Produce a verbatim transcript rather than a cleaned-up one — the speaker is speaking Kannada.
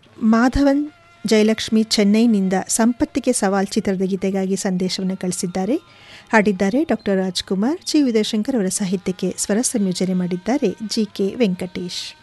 ಮಾಧವನ್ ಜಯಲಕ್ಷ್ಮಿ ಚೆನ್ನೈನಿಂದ ಸಂಪತ್ತಿಗೆ ಸವಾಲ್ ಚಿತ್ರದ ಗೀತೆಗಾಗಿ ಸಂದೇಶವನ್ನು ಕಳಿಸಿದ್ದಾರೆ. ಹಾಡಿದ್ದಾರೆ ಡಾಕ್ಟರ್ ರಾಜ್ಕುಮಾರ್. ಜಿ ವಿಜಯಶಂಕರ್ ಅವರ ಸಾಹಿತ್ಯಕ್ಕೆ ಸ್ವರ ಸಂಯೋಜನೆ ಮಾಡಿದ್ದಾರೆ ಜಿ ಕೆ ವೆಂಕಟೇಶ್.